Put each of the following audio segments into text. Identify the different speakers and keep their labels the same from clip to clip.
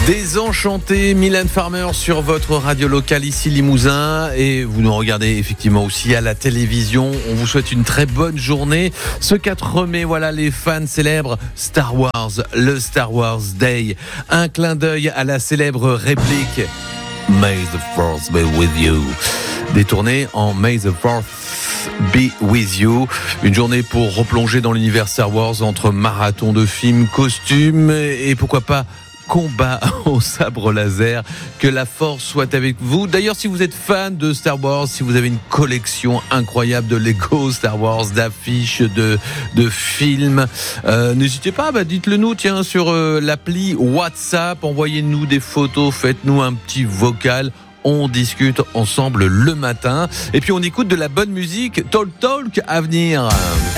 Speaker 1: Désenchanté, Mylène Farmer sur votre radio locale ici Limousin, et vous nous regardez effectivement aussi à la télévision. On vous souhaite une très bonne journée. Ce 4 mai, voilà, les fans célèbrent Star Wars, le Star Wars Day. Un clin d'œil à la célèbre réplique May the Force be with you, détourné en May the Force be with you. Une journée pour replonger dans l'univers Star Wars entre marathon de films, costumes et pourquoi pas combat au sabre laser. Que la force soit avec vous. D'ailleurs, si vous êtes fan de Star Wars, si vous avez une collection incroyable de Lego Star Wars, d'affiches, de films, n'hésitez pas, dites-le nous, sur l'appli WhatsApp, envoyez-nous des photos, faites-nous un petit vocal. On discute ensemble le matin. Et puis on écoute de la bonne musique. Talk à venir.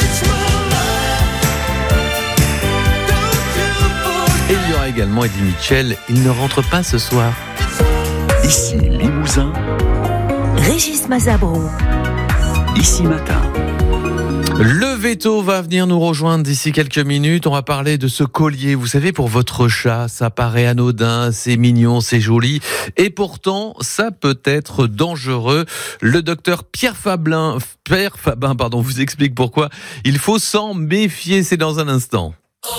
Speaker 1: Et il y aura également Eddie Mitchell. Il ne rentre pas ce soir.
Speaker 2: Ici Limousin.
Speaker 3: Régis Mazabro.
Speaker 2: Ici Matin.
Speaker 1: Le Veto va venir nous rejoindre d'ici quelques minutes. On va parler de ce collier. Vous savez, pour votre chat, ça paraît anodin, c'est mignon, c'est joli. Et pourtant, ça peut être dangereux. Le docteur Pierre Fabin, vous explique pourquoi il faut s'en méfier. C'est dans un instant.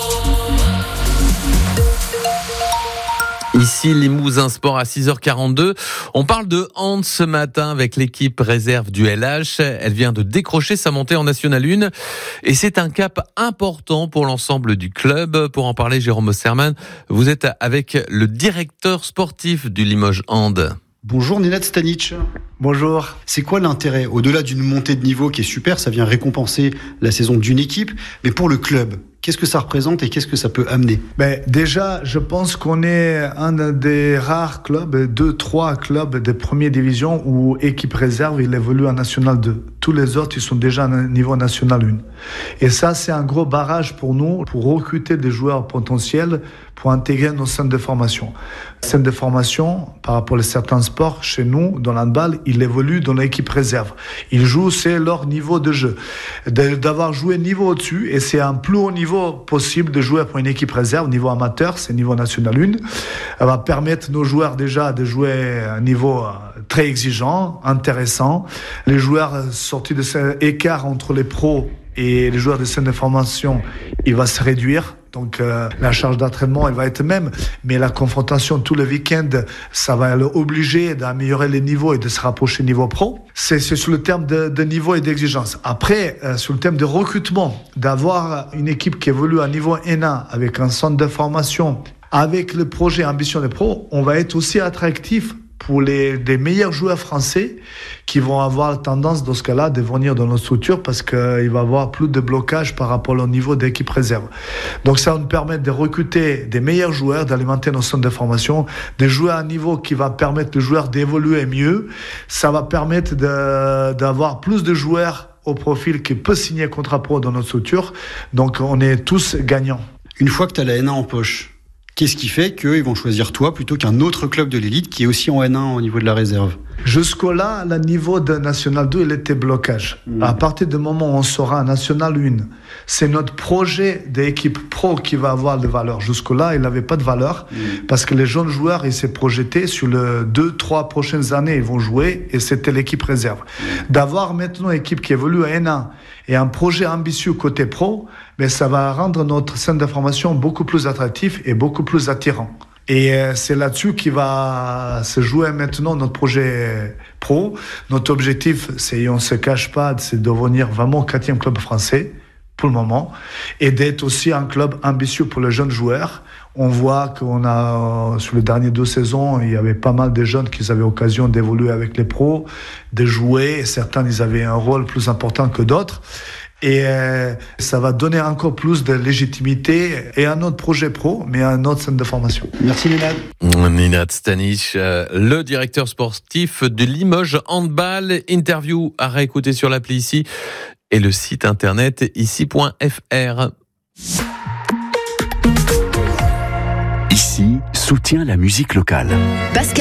Speaker 1: Ici, Limousin Sport à 6h42. On parle de hand ce matin avec l'équipe réserve du LH. Elle vient de décrocher sa montée en National 1 et c'est un cap important pour l'ensemble du club. Pour en parler, Jérôme Osterman, vous êtes avec le directeur sportif du Limoges Hand.
Speaker 4: Bonjour Nenad Stanic.
Speaker 5: Bonjour.
Speaker 4: C'est quoi l'intérêt ? Au-delà d'une montée de niveau qui est super, ça vient récompenser la saison d'une équipe, mais pour le club, qu'est-ce que ça représente et qu'est-ce que ça peut amener ?
Speaker 5: Déjà, je pense qu'on est un des rares clubs, 2-3 clubs de première division où équipe réserve, il évolue en National 2. Tous les autres, ils sont déjà à niveau National 1. Et ça, c'est un gros barrage pour nous, pour recruter des joueurs potentiels, pour intégrer nos centres de formation. Centres de formation, par rapport à certains sports, chez nous, dans l'handball, ils évoluent dans l'équipe réserve. Ils jouent, c'est leur niveau de jeu. D'avoir joué niveau au-dessus, et c'est un plus haut niveau possible de jouer pour une équipe réserve, niveau amateur, c'est niveau National 1. Elle va permettre nos joueurs déjà de jouer à un niveau très exigeant, intéressant. Les joueurs sortis de cet écart entre les pros et les joueurs de centre de formation, il va se réduire. Donc la charge d'entraînement, elle va être même, mais la confrontation tous les week-ends, ça va l'obliger d'améliorer les niveaux et de se rapprocher niveau pro. C'est sur le terme de niveau et d'exigence. Après, sur le terme de recrutement, d'avoir une équipe qui évolue à niveau N1 avec un centre de formation, avec le projet Ambition des pros, on va être aussi attractif pour des meilleurs joueurs français qui vont avoir tendance dans ce cas-là de venir dans nos structures parce qu'il va y avoir plus de blocage par rapport au niveau d'équipe réserve. Donc ça va nous permettre de recruter des meilleurs joueurs, d'alimenter nos centres de formation, de jouer à un niveau qui va permettre aux joueurs d'évoluer mieux. Ça va permettre d'avoir plus de joueurs au profil qui peut signer contrat pro dans notre structure. Donc on est tous gagnants.
Speaker 4: Une fois que tu as la N1 en poche, qu'est-ce qui fait qu'ils vont choisir toi plutôt qu'un autre club de l'élite qui est aussi en N1 au niveau de la réserve ?
Speaker 5: Jusque-là, le niveau de National 2, il était blocage. À partir du moment où on sera à National 1, c'est notre projet d'équipe pro qui va avoir de valeur. Jusque-là, il n'avait pas de valeur parce que les jeunes joueurs, ils s'est projetés sur les 2-3 prochaines années, ils vont jouer et c'était l'équipe réserve. D'avoir maintenant une équipe qui évolue à N1 et un projet ambitieux côté pro, mais ça va rendre notre centre de formation beaucoup plus attractif et beaucoup plus attirant. Et c'est là-dessus qu'il va se jouer maintenant notre projet pro. Notre objectif, c'est, on ne se cache pas, c'est de devenir vraiment 4e club français pour le moment et d'être aussi un club ambitieux pour les jeunes joueurs. On voit qu'on a, sur les dernières 2 saisons, il y avait pas mal de jeunes qui avaient l'occasion d'évoluer avec les pros, de jouer. Et certains, ils avaient un rôle plus important que d'autres. Et ça va donner encore plus de légitimité et à notre projet pro, mais à notre centre de formation.
Speaker 4: Merci Nenad.
Speaker 1: Nenad Stanic, le directeur sportif de Limoges Handball. Interview à réécouter sur l'appli ici et le site internet ici.fr.
Speaker 2: Ici soutient la musique locale.
Speaker 3: Pascal